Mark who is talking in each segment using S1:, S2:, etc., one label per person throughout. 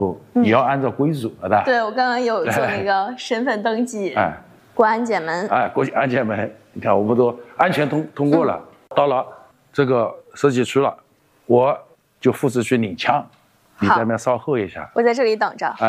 S1: 也要按照规矩，好的。
S2: 对，我刚刚有做那个身份登记，过安检门，
S1: 过安检门，你看我们都安全通过了，到了这个射击区了，我就负责去领枪，你在那边稍后一下，
S2: 我在这里等着。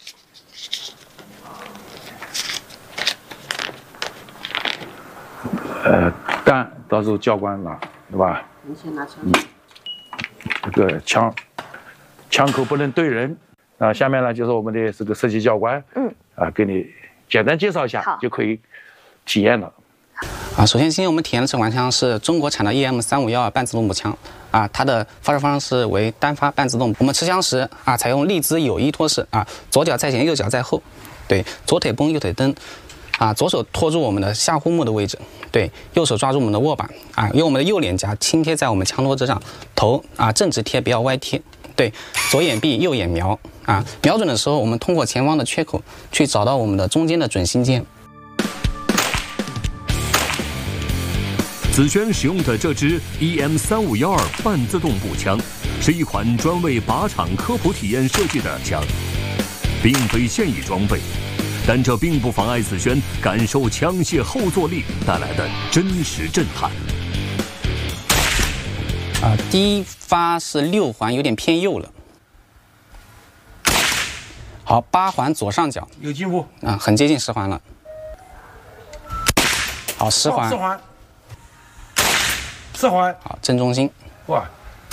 S1: 弹到时候教官拿，对吧？
S3: 你先拿枪。
S1: 这个枪口不能对人。下面呢就是我们的这个射击教官，给你简单介绍一下就可以体验了。
S4: 首先今天我们体验的这款枪是中国产的 EM3512半自动步枪，它的发射方式为单发半自动。我们持枪时采用立姿友谊托式，左脚在前，右脚在后，对，左腿绷，右腿蹬，左手托住我们的下护木的位置，对，右手抓住我们的握把，用我们的右脸颊轻贴在我们枪托之上，头正直贴，不要歪贴，对，左眼闭，右眼瞄，瞄准的时候，我们通过前方的缺口去找到我们的中间的准心尖。
S5: 子轩使用的这支 EM3512半自动步枪，是一款专为靶场科普体验设计的枪，并非现役装备，但这并不妨碍子轩感受枪械后坐力带来的真实震撼。
S4: 第一发是6环，有点偏右了。好，8环左上角，
S1: 有进步，
S4: 很接近10环了。好，10环
S1: ，4环，
S4: 好，正中心，
S1: 哇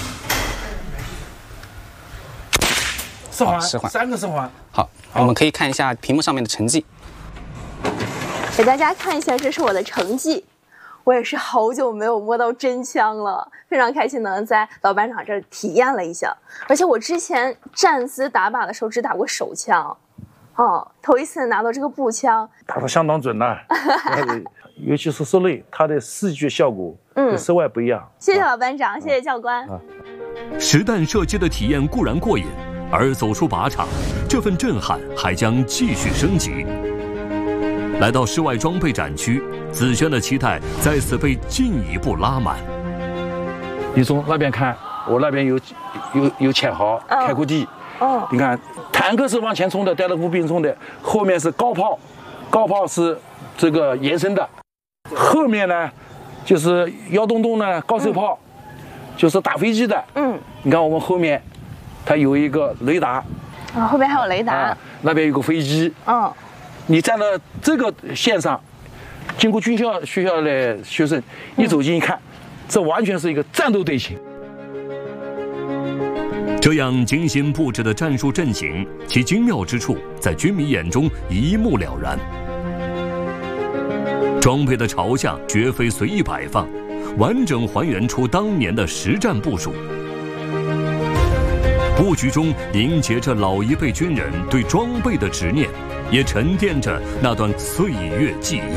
S1: ，4环
S4: ，10环
S1: ，3个4环。
S4: 好，我们可以看一下屏幕上面的成绩。
S2: 给大家看一下，这是我的成绩。我也是好久没有摸到真枪了，非常开心能在老班长这儿体验了一下。而且我之前站姿打靶的时候只打过手枪，头一次拿到这个步枪，
S1: 打得相当准了，尤其是室内，它的视觉效果跟室外不一样。
S2: 谢谢老班长，谢谢教官。
S5: 实弹射击的体验固然过瘾，而走出靶场，这份震撼还将继续升级。来到室外装备展区，子轩的期待在此被进一步拉满。
S1: 你从那边看，我那边有潜壕、开阔地。你看，坦克是往前冲的，带着步兵冲的，后面是高炮，高炮是这个延伸的，后面呢就是幺洞洞呢高射炮，就是打飞机的。你看我们后面，它有一个雷达。
S2: 后边还有雷达。
S1: 那边有个飞机。你站到这个线上，经过军校学校的学生一走近一看，这完全是一个战斗队形。
S5: 这样精心布置的战术阵型，其精妙之处在军迷眼中一目了然。装备的朝向绝非随意摆放，完整还原出当年的实战部署。布局中凝结着老一辈军人对装备的执念，也沉淀着那段岁月记忆。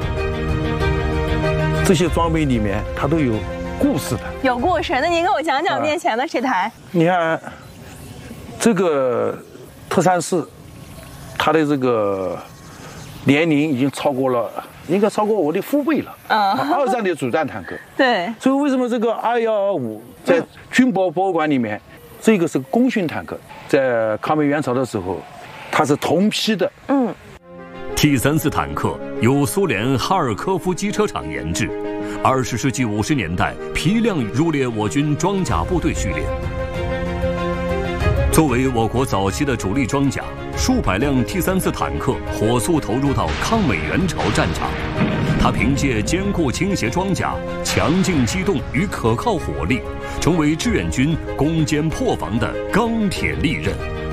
S1: 这些装备里面，它都有故事的。
S2: 有故事，那您给我讲讲面前的这台。
S1: 你看，这个特34，它的这个年龄已经应该超过我的父辈了。2战的主战坦克。对。所以为什么这个215在军博物馆里面？这个是功勋坦克，在抗美援朝的时候，它是同批的。
S5: T34坦克由苏联哈尔科夫机车厂研制，20世纪50年代批量入列我军装甲部队序列。作为我国早期的主力装甲，数百辆 T34坦克火速投入到抗美援朝战场。它凭借坚固倾斜装甲、强劲机动与可靠火力，成为志愿军攻坚破防的钢铁利刃。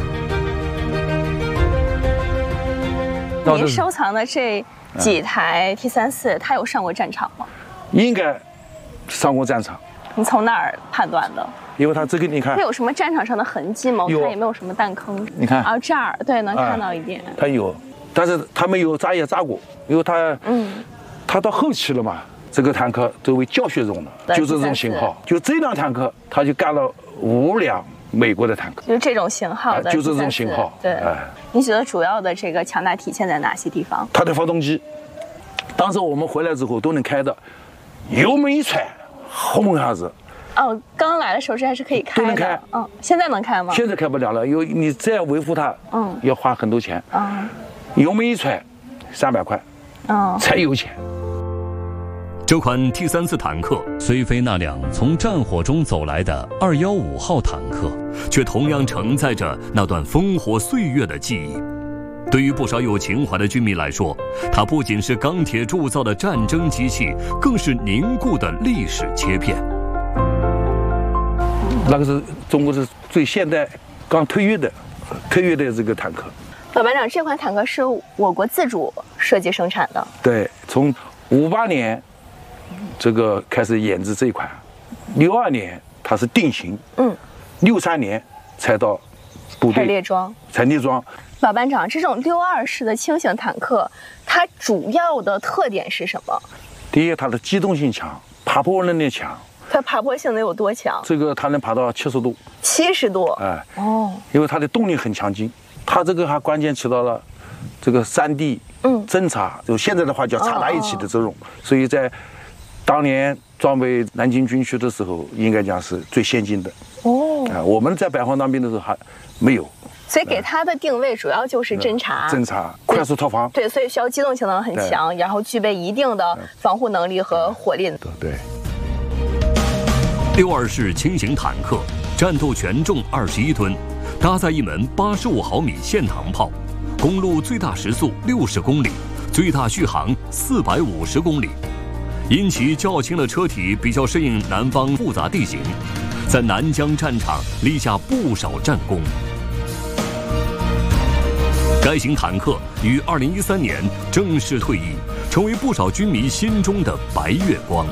S2: 您收藏的这几台 T34，它有上过战场吗？
S1: 应该上过战场。
S2: 你从哪儿判断的？
S1: 因为它这个你看，
S2: 它有什么战场上的痕迹吗？我看也没有什么弹坑。
S1: 你看
S2: 这儿对，能看到一点。
S1: 它有，但是它没有扎也扎过，因为它到后期了嘛，这个坦克作为教学用的，就是这种型号。就这辆坦克，它就干了5辆美国的坦克，
S2: 就是这种型号的，
S1: 就是这种型号。
S2: 对，你觉得主要的这个强大体现在哪些地方？
S1: 它的发动机，当时我们回来之后都能开的，油门一踹，轰一下子，
S2: 哦，刚来的时候这还是可以开的。
S1: 都能开。
S2: 嗯，现在能开吗？
S1: 现在开不了了，因为你这样维护它，要花很多钱。油门一踹，300块，才有钱。
S5: 这款T34坦克虽非那辆从战火中走来的215号坦克，却同样承载着那段烽火岁月的记忆。对于不少有情怀的军迷来说，它不仅是钢铁铸造的战争机器，更是凝固的历史切片。
S1: 那个是中国是最现代、刚退役的这个坦克。
S2: 老班长，这款坦克是我国自主设计生产的。
S1: 对，从58年。这个开始研制这一款，62年它是定型，63年才到部队
S2: 列装。老班长，这种62式的轻型坦克，它主要的特点是什么？
S1: 第一，它的机动性强，爬坡能力强。
S2: 它爬坡性能有多强？
S1: 这个它能爬到70度。
S2: 70度？
S1: 哎，因为它的动力很强劲，它这个还关键起到了这个3D 侦察，就现在的话叫插在一起的这种，所以在当年装备南京军区的时候，应该讲是最先进的。我们在北方当兵的时候还没有。
S2: 所以给它的定位主要就是侦察、
S1: 快速逃防。
S2: 对，所以需要机动性能很强，然后具备一定的防护能力和火力。
S1: 对。
S5: 62式轻型坦克，战斗权重21吨，搭载一门85毫米线膛炮，公路最大时速60公里，最大续航450公里。因其较轻的车体比较适应南方复杂地形，在南疆战场立下不少战功。该型坦克于2013年正式退役，成为不少军迷心中的白月光。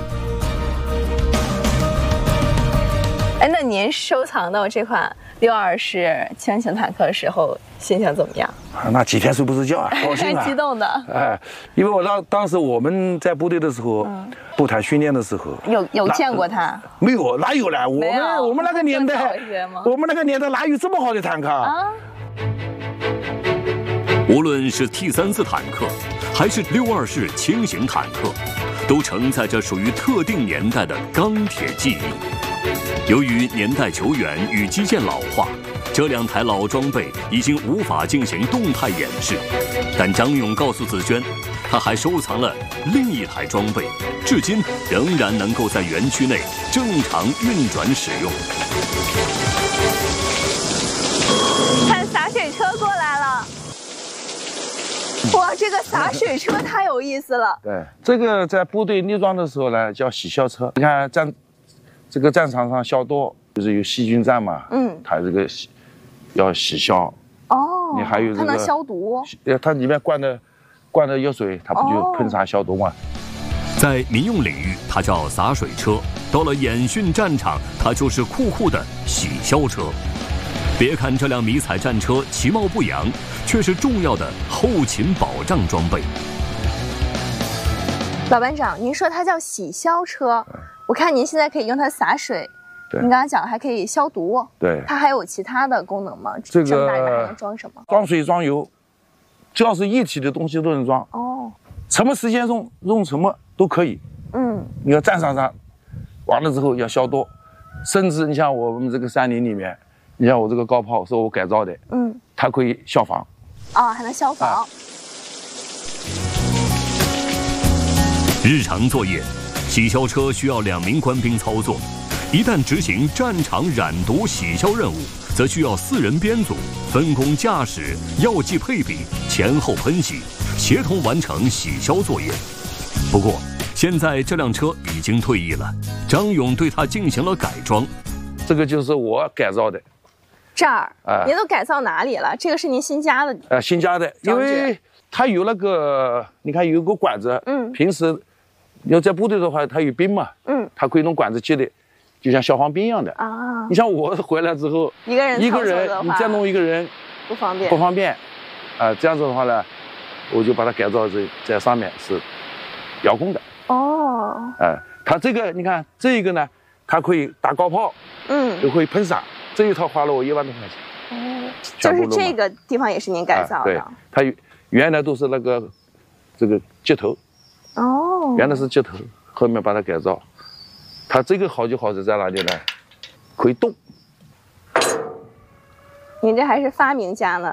S2: 那您收藏到这款62式轻型坦克的时候，心情怎么样？
S1: 那几天睡不着觉啊，高兴啊，
S2: 激动的。
S1: 哎，因为我当时我们在部队的时候，步坦训练的时候，
S2: 有见过它？
S1: 没有，哪有呢？我们那个年代，哪有这么好的坦克啊？
S5: 无论是T34坦克，还是62式轻型坦克，都承载着属于特定年代的钢铁记忆。由于年代久远与机件老化，这两台老装备已经无法进行动态演示。但张勇告诉子轩，他还收藏了另一台装备，至今仍然能够在园区内正常运转使用。
S2: 看洒水车过来了。哇，这个洒水车太有意思了。
S1: 对，这个在部队立装的时候呢，叫洗消车。你看这个战场上消毒，就是有细菌战嘛，它这个要洗消。你还有
S2: 它能消毒。
S1: 它里面灌的药水，它不就喷洒消毒吗？
S5: 在民用领域，它叫洒水车；到了演训战场，它就是酷的洗消车。别看这辆迷彩战车其貌不扬，却是重要的后勤保障装备。
S2: 老班长，您说它叫洗消车，我看您现在可以用它洒水，您刚刚讲还可以消毒，
S1: 对，
S2: 它还有其他的功能吗？
S1: 这个
S2: 么大里面还能装什么？
S1: 装水装油，只要是液体的东西都能装。什么时间用什么都可以。你要战场上完了之后要消毒，甚至你像我们这个山林里面，你像我这个高炮是我改造的，它可以消防。
S2: 还能消防。
S5: 日常作业，洗消车需要2名官兵操作，一旦执行战场染毒洗消任务，则需要4人编组，分工驾驶、药剂配比、前后喷洗，协同完成洗消作业。不过，现在这辆车已经退役了，张勇对它进行了改装。
S1: 这个就是我改造的。
S2: 这儿，您都改造哪里了？这个是您新加的？
S1: 新加的，因为它有那个，你看有个管子，平时要在部队的话，它有兵嘛，它可以弄管子接的，就像消防兵一样的啊。你像我回来之后，一个人你再弄一个人
S2: 不方便，
S1: 这样子的话呢，我就把它改造在上面是遥控的。它这个你看这个呢，它可以打高炮，又可以喷洒。这一套花了我1万多块钱。
S2: 就是这个地方也是您改造的。
S1: 对，它原来都是那个这个接头。原来是接头，后面把它改造。 它这个好就好是在哪里呢？可以动。
S2: 您这还是发明家呢，